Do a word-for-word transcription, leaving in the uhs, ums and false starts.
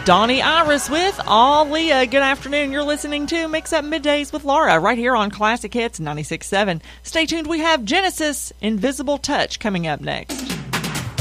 Donnie Iris with Aaliyah. Good afternoon. You're listening to Mix Up Middays with Laura right here on Classic Hits ninety-six point seven. Stay tuned. We have Genesis Invisible Touch coming up next.